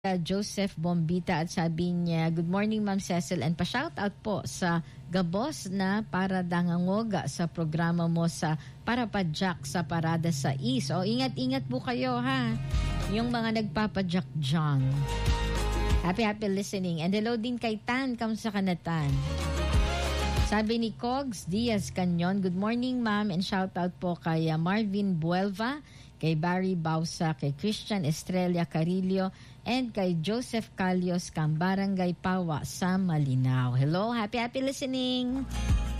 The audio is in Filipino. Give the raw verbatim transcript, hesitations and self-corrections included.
uh, Joseph Bombita at sabi niya, good morning Ma'am Cecil, and pa-shoutout po sa gabos na para dangangoga sa programa mo sa para padjak sa parada sa East. O ingat-ingat po kayo ha, yung mga nagpapadjak dyan. Happy happy listening. And hello din kay Tan, kamusta ka na Tan? Sabi ni Cogs Diaz Canyon, good morning ma'am, and shoutout po kay uh, Marvin Buelva, kay Barry Bausa, kay Christian Estrella Carillo, and kay Joseph Calios Cambarangay Pawa sa Malinaw. Hello, happy happy listening.